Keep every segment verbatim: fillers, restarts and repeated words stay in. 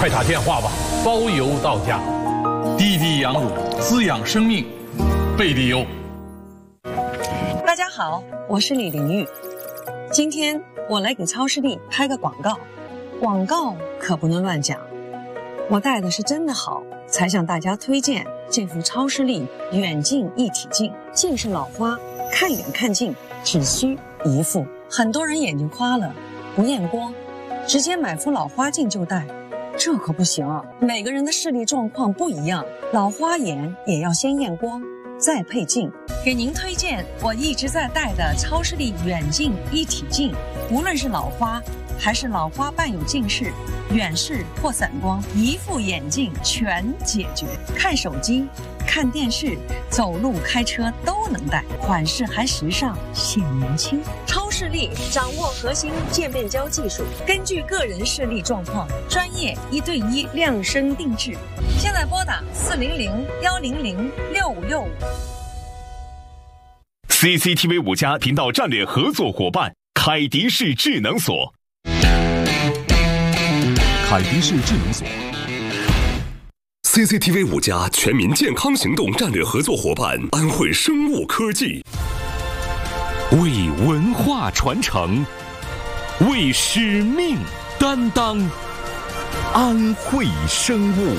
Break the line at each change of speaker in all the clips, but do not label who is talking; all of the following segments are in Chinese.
快打电话吧，包邮到家。滴滴羊乳滋养生命，贝利优。
大家好，我是李玲玉。今天我来给超视力拍个广告，广告可不能乱讲。我戴的是真的好，才向大家推荐这副超视力远近一体镜。近视老花，看远看近只需一副。很多人眼睛花了，不验光，直接买副老花镜就戴，这可不行啊！每个人的视力状况不一样，老花眼也要先验光，再配镜。给您推荐我一直在戴的超视力远近一体镜，无论是老花还是老花伴有近视、远视或散光，一副眼镜全解决。看手机、看电视、走路、开车都能戴，款式还时尚，显年轻。超视力掌握核心渐变焦技术，根据个人视力状况，专业一对一量身定制。现在拨打四零零幺零零六五六五。
C C T V 五家频道战略合作伙伴凯迪士智能锁。
凯迪士智能锁。
C C T V 五家全民健康行动战略合作伙伴安慧生物科技。
为文化传承，为使命担当，安慧生物。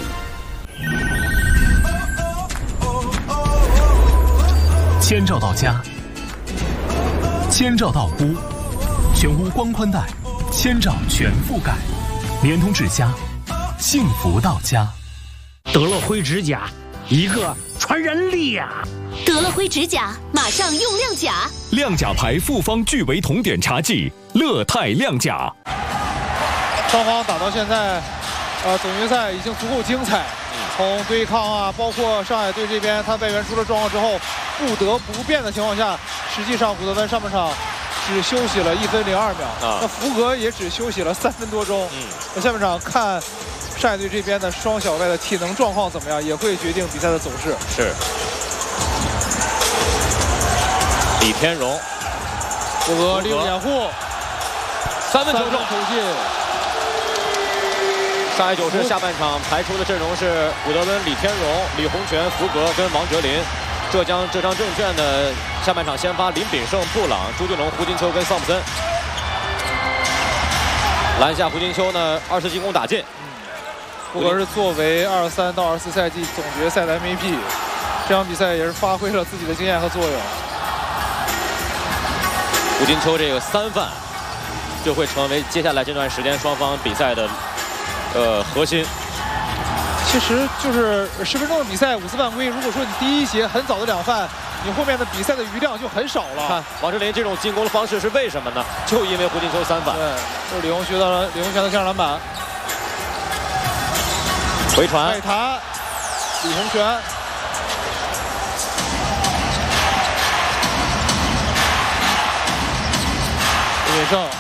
千兆到家，千兆到屋，全屋光宽带，千兆全覆盖，联通至家，幸福到家。
德乐辉指甲，一个传人力呀、啊！
德乐辉指甲，马上用亮甲。
亮甲牌复方聚维酮碘茶剂，乐泰亮甲。
双方打到现在，呃，总决赛已经足够精彩。从对抗啊，包括上海队这边，他外援出了状况之后，不得不变的情况下，实际上古德温上半场只休息了一分零二秒，啊、那福格也只休息了三分多钟。嗯，那下半场看上海队这边的双小外的体能状况怎么样，也会决定比赛的走势。
是。李天荣，
福格利用掩护，
三分球中
投进。
上海九市下半场排出的阵容是古德温、李天荣、李洪权、福格跟王哲林。浙江浙江证券的下半场先发林炳胜、布朗、朱俊龙、胡金秋跟桑普森。篮下胡金秋呢二次进攻打进。
福格是作为二三到二四赛季总决赛的 M V P， 这场比赛也是发挥了自己的经验和作用。
胡金秋这个三犯就会成为接下来这段时间双方比赛的呃核心。
其实就是十分钟的比赛，五次犯规。如果说你第一节很早的两犯，你后面的比赛的余量就很少了。
看王哲林这种进攻的方式是为什么呢？就因为胡金秋三犯。
对，就是李洪学到了李洪权的上篮板，
回传。
外弹，李洪权。林炳胜。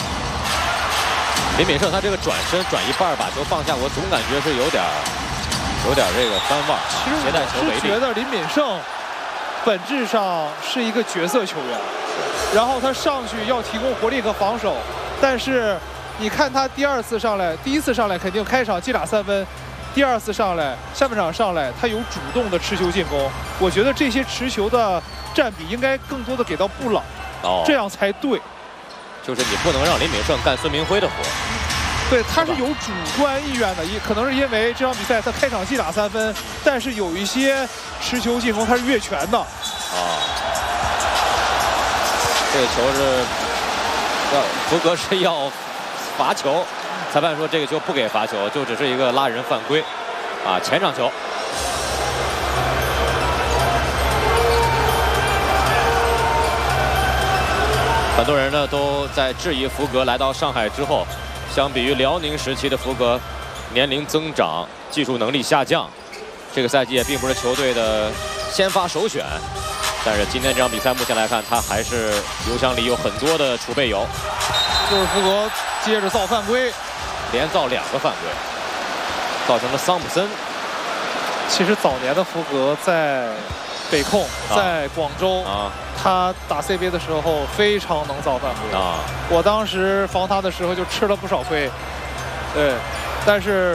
林炳胜他这个转身转一半把球放下，我总感觉是有点有点这个翻腕。
其实我是觉得林炳胜本质上是一个角色球员，然后他上去要提供活力和防守，但是你看他第二次上来，第一次上来肯定开场击打三分，第二次上来下半场上来他有主动的持球进攻，我觉得这些持球的占比应该更多的给到布朗，哦，这样才对。
就是你不能让林炳胜干孙明辉的活，
对，他是有主观意愿的，也可能是因为这场比赛他开场击打三分，但是有一些持球进攻他是越权的。啊，
这个球是要福格是要罚球，裁判说这个球不给罚球，就只是一个拉人犯规，啊，前场球。很多人呢都在质疑福格来到上海之后，相比于辽宁时期的福格，年龄增长，技术能力下降。这个赛季也并不是球队的先发首选，但是今天这场比赛目前来看，他还是油箱里有很多的储备油。
就是福格接着造犯规，
连造两个犯规，造成了桑普森。
其实早年的福格在北控，在广州啊。他打 C B A 的时候非常能造犯规啊！我当时防他的时候就吃了不少亏，对，但是。